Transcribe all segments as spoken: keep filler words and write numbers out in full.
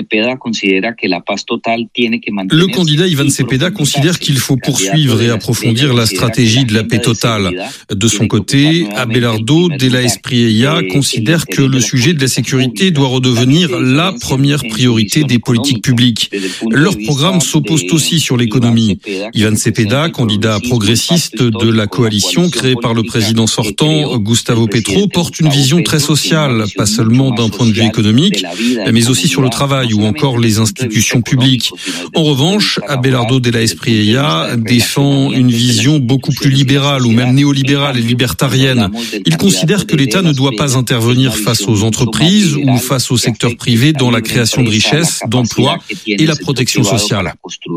Le candidat Ivan Cepeda considère qu'il faut poursuivre et approfondir la stratégie de la paix totale. De son côté, Abelardo de la Espriella considère que le sujet de la sécurité doit redevenir la première priorité des politiques publiques. Leur programme s'oppose aussi sur l'économie. Ivan Cepeda, candidat progressiste de la coalition créée par le président sortant Gustavo Petro, porte une vision très sociale, pas seulement d'un point de vue économique, mais aussi sur le travail ou encore les institutions publiques. En revanche, Abelardo de la Espriella défend une vision beaucoup plus libérale ou même néolibérale et libertarienne. Il considère que l'État ne doit pas intervenir face aux entreprises ou face au secteur privé dans la création de richesses, d'emplois et la protection sociale.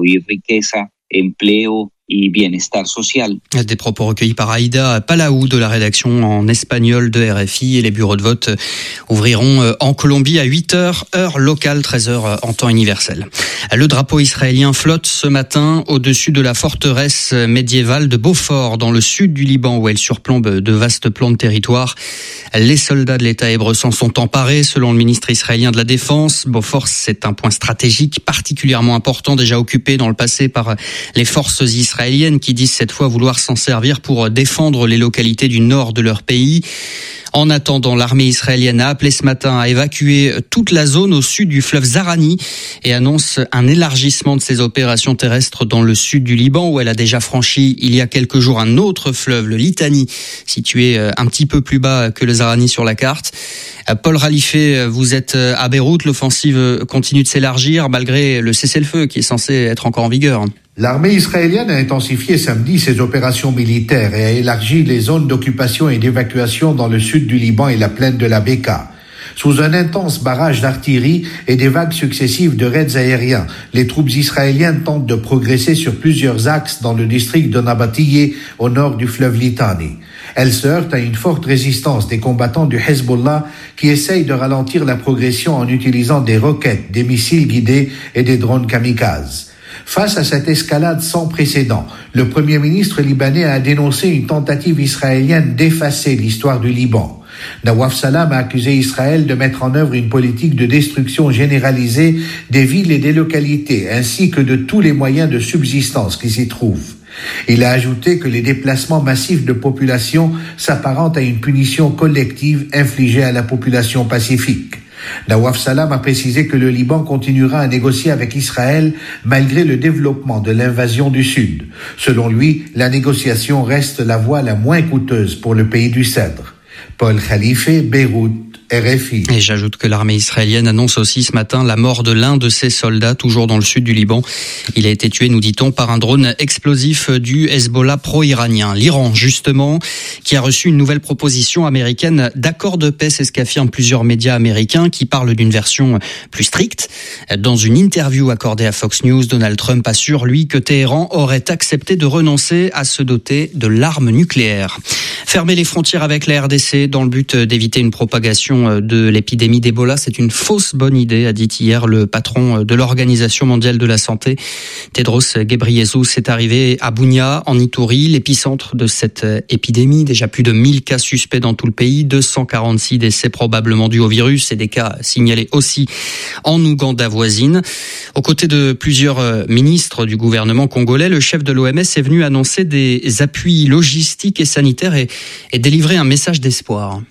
Des propos recueillis par Aïda Palau de la rédaction en espagnol de R F I, et les bureaux de vote ouvriront en Colombie à huit heures, heure locale, treize heures en temps universel. Le drapeau israélien flotte ce matin au-dessus de la forteresse médiévale de Beaufort, dans le sud du Liban, où elle surplombe de vastes plans de territoire. Les soldats de l'État hébreu s'en sont emparés, selon le ministre israélien de la Défense. Beaufort, c'est un point stratégique particulièrement important, déjà occupé dans le passé par les forces israéliennes, qui disent cette fois vouloir s'en servir pour défendre les localités du nord de leur pays. En attendant, l'armée israélienne a appelé ce matin à évacuer toute la zone au sud du fleuve Zahrani et annonce un élargissement de ses opérations terrestres dans le sud du Liban, où elle a déjà franchi il y a quelques jours un autre fleuve, le Litani, situé un petit peu plus bas que le Zahrani sur la carte. Paul Ralifé, vous êtes à Beyrouth, l'offensive continue de s'élargir malgré le cessez-le-feu qui est censé être encore en vigueur. L'armée israélienne a intensifié samedi ses opérations militaires et a élargi les zones d'occupation et d'évacuation dans le sud du Liban et la plaine de la Beka. Sous un intense barrage d'artillerie et des vagues successives de raids aériens, les troupes israéliennes tentent de progresser sur plusieurs axes dans le district de Nabatieh, au nord du fleuve Litani. Elles se heurtent à une forte résistance des combattants du Hezbollah qui essayent de ralentir la progression en utilisant des roquettes, des missiles guidés et des drones kamikazes. Face à cette escalade sans précédent, le Premier ministre libanais a dénoncé une tentative israélienne d'effacer l'histoire du Liban. Nawaf Salam a accusé Israël de mettre en œuvre une politique de destruction généralisée des villes et des localités, ainsi que de tous les moyens de subsistance qui s'y trouvent. Il a ajouté que les déplacements massifs de population s'apparentent à une punition collective infligée à la population pacifique. Nawaf Salam a précisé que le Liban continuera à négocier avec Israël malgré le développement de l'invasion du Sud. Selon lui, la négociation reste la voie la moins coûteuse pour le pays du Cèdre. Paul Khalifé, Beyrouth, R F I. Et j'ajoute que l'armée israélienne annonce aussi ce matin la mort de l'un de ses soldats, toujours dans le sud du Liban. Il a été tué, nous dit-on, par un drone explosif du Hezbollah pro-iranien. L'Iran, justement, qui a reçu une nouvelle proposition américaine d'accord de paix, c'est ce qu'affirment plusieurs médias américains qui parlent d'une version plus stricte. Dans une interview accordée à Fox News, Donald Trump assure, lui, que Téhéran aurait accepté de renoncer à se doter de l'arme nucléaire. Fermer les frontières avec la R D C dans le but d'éviter une propagation de l'épidémie d'Ebola, c'est une fausse bonne idée, a dit hier le patron de l'Organisation mondiale de la santé. Tedros Ghebreyesus est arrivé à Bunia, en Ituri, l'épicentre de cette épidémie. Déjà plus de mille cas suspects dans tout le pays, deux cent quarante-six décès probablement dus au virus et des cas signalés aussi en Ouganda voisine. Aux côtés de plusieurs ministres du gouvernement congolais, le chef de l'O M S est venu annoncer des appuis logistiques et sanitaires et, et délivrer un message d'espoir.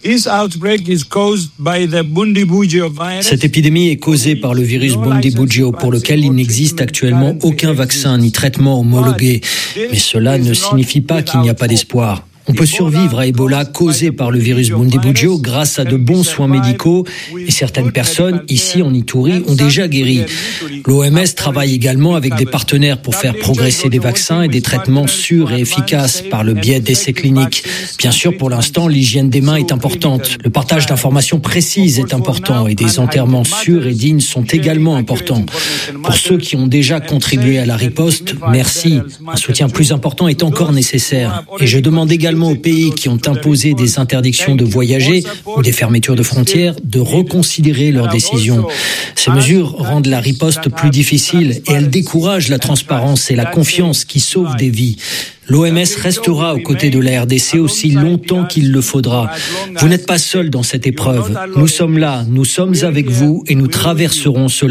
Cette épidémie est causée par le virus Bundibugyo, pour lequel il n'existe actuellement aucun vaccin ni traitement homologué. Mais cela ne signifie pas qu'il n'y a pas d'espoir. On peut survivre à Ebola causé par le virus Bundibugyo grâce à de bons soins médicaux et certaines personnes ici en Ituri ont déjà guéri. L'O M S travaille également avec des partenaires pour faire progresser des vaccins et des traitements sûrs et efficaces par le biais d'essais cliniques. Bien sûr, pour l'instant, l'hygiène des mains est importante. Le partage d'informations précises est important et des enterrements sûrs et dignes sont également importants. Pour ceux qui ont déjà contribué à la riposte, merci. Un soutien plus important est encore nécessaire. Et je demande également aux pays qui ont imposé des interdictions de voyager ou des fermetures de frontières de reconsidérer leurs décisions. Ces mesures rendent la riposte plus difficile et elles découragent la transparence et la confiance qui sauvent des vies. L'O M S restera aux côtés de la R D C aussi longtemps qu'il le faudra. Vous n'êtes pas seul dans cette épreuve. Nous sommes là, nous sommes avec vous et nous traverserons cela.